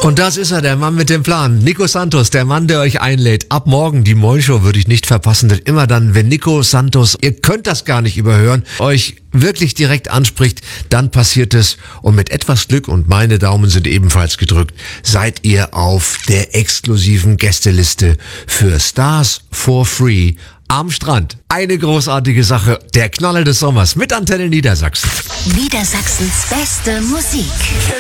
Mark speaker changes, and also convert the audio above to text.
Speaker 1: Und das ist er, der Mann mit dem Plan. Nico Santos, der Mann, der euch einlädt. Ab morgen die Moin-Show würde ich nicht verpassen, denn immer dann, wenn Nico Santos, ihr könnt das gar nicht überhören, euch wirklich direkt anspricht, dann passiert es. Und mit etwas Glück, und meine Daumen sind ebenfalls gedrückt, seid ihr auf der exklusiven Gästeliste für Stars for Free am Strand. Eine großartige Sache, der Knaller des Sommers mit Antenne Niedersachsen.
Speaker 2: Niedersachsens beste Musik.